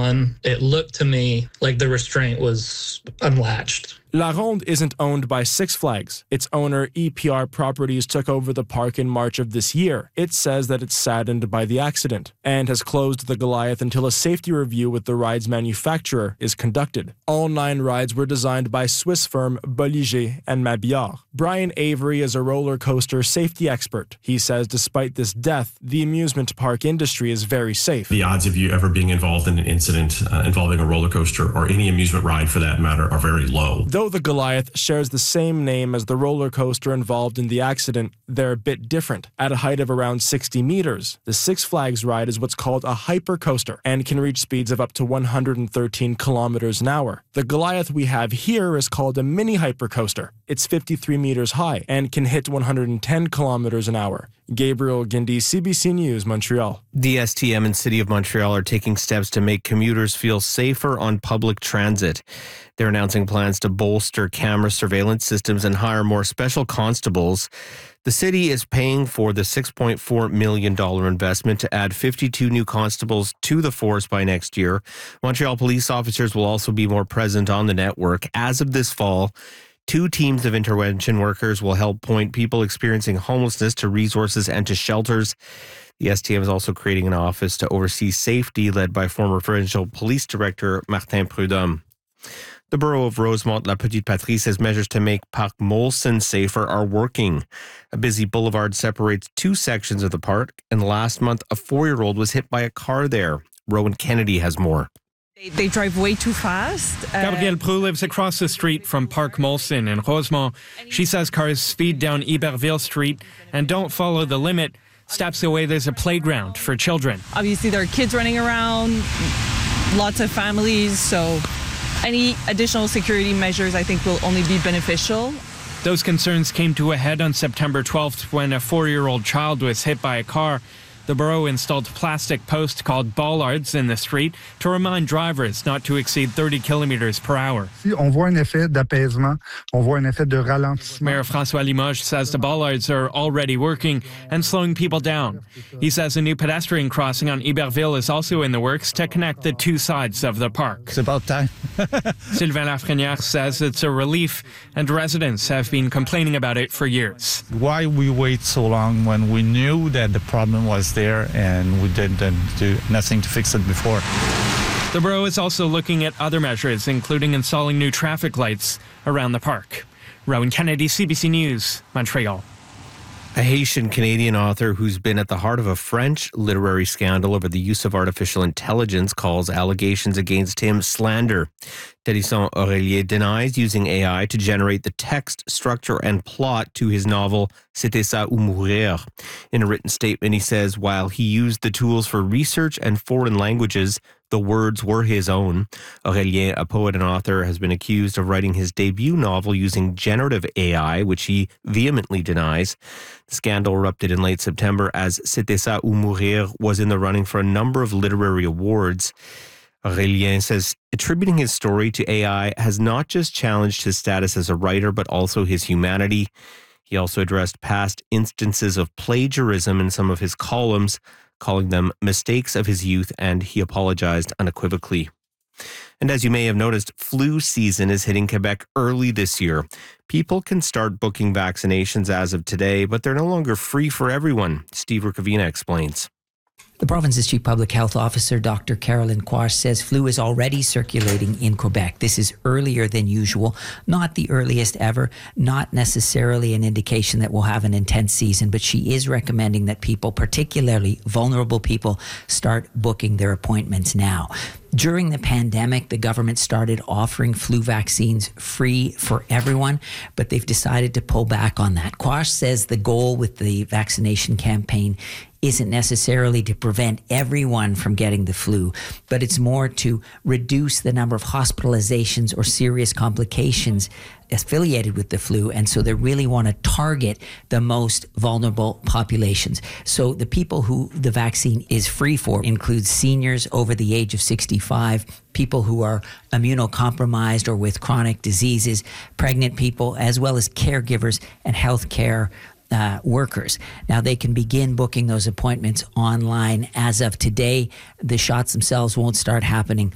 on, it looked to me like the restraint was unlatched. La Ronde isn't owned by Six Flags. Its owner, EPR Properties, took over the park in March of this year. It says that it's saddened by the accident and has closed the Goliath until a safety review with the ride's manufacturer is conducted. All 9 rides were designed by Swiss firm Bolliger and Mabillard. Brian Avery is a roller coaster safety expert. He says despite this death, the amusement park industry is very safe. The odds of you ever being involved in an incident involving a roller coaster or any amusement ride for that matter are very low. Though the Goliath shares the same name as the roller coaster involved in the accident, they're a bit different. At a height of around 60 meters, the Six Flags ride is what's called a hypercoaster and can reach speeds of up to 113 kilometers an hour. The Goliath we have here is called a mini hypercoaster. It's 53 meters high and can hit 110 kilometers an hour. Gabriel Guindy, CBC News, Montreal. The STM and City of Montreal are taking steps to make commuters feel safer on public transit. They're announcing plans to bolster camera surveillance systems and hire more special constables. The city is paying for the $6.4 million investment to add 52 new constables to the force by next year. Montreal police officers will also be more present on the network. As of this fall, 2 teams of intervention workers will help point people experiencing homelessness to resources and to shelters. The STM is also creating an office to oversee safety led by former provincial police director Martin Prudhomme. The borough of Rosemont-La Petite-Patrie says measures to make Parc Molson safer are working. A busy boulevard separates 2 sections of the park, and last month a 4-year-old was hit by a car there. Rowan Kennedy has more. They drive way too fast. Gabrielle Prue lives across the street from Parc Molson in Rosemont. She says cars speed down Iberville Street and don't follow the limit. Steps away, there's a playground for children. Obviously, there are kids running around, lots of families, so any additional security measures, I think, will only be beneficial. Those concerns came to a head on September 12th when a 4-year-old child was hit by a car. The borough installed plastic posts called bollards in the street to remind drivers not to exceed 30 kilometers per hour. On voit un effet d'apaisement, on voit un effet de ralentissement. Mayor François Limoges says the bollards are already working and slowing people down. He says a new pedestrian crossing on Iberville is also in the works to connect the 2 sides of the park. C'est about time. Sylvain Lafrenière says it's a relief and residents have been complaining about it for years. Why we wait so long when we knew that the problem was there and we didn't do nothing to fix it before? The borough is also looking at other measures, including installing new traffic lights around the park. Rowan Kennedy, CBC News, Montreal. A Haitian-Canadian author who's been at the heart of a French literary scandal over the use of artificial intelligence calls allegations against him slander. Thérisson Aurélien denies using AI to generate the text, structure, and plot to his novel C'était ça ou mourir. In a written statement, he says while he used the tools for research and foreign languages, the words were his own. Aurélien, a poet and author, has been accused of writing his debut novel using generative AI, which he vehemently denies. The scandal erupted in late September as C'était ça ou mourir was in the running for a number of literary awards. Aurélien says attributing his story to AI has not just challenged his status as a writer, but also his humanity. He also addressed past instances of plagiarism in some of his columns, calling them mistakes of his youth, and he apologized unequivocally. And as you may have noticed, flu season is hitting Quebec early this year. People can start booking vaccinations as of today, but they're no longer free for everyone. Steve Rukavina explains. The province's Chief Public Health Officer, Dr. Caroline Quash, says flu is already circulating in Quebec. This is earlier than usual, not the earliest ever, not necessarily an indication that we'll have an intense season, but she is recommending that people, particularly vulnerable people, start booking their appointments now. During the pandemic, the government started offering flu vaccines free for everyone, but they've decided to pull back on that. Quash says the goal with the vaccination campaign isn't necessarily to prevent everyone from getting the flu, but it's more to reduce the number of hospitalizations or serious complications affiliated with the flu. And so they really want to target the most vulnerable populations. So the people who the vaccine is free for include seniors over the age of 65, people who are immunocompromised or with chronic diseases, pregnant people, as well as caregivers and healthcare workers. Now, they can begin booking those appointments online as of today. The shots themselves won't start happening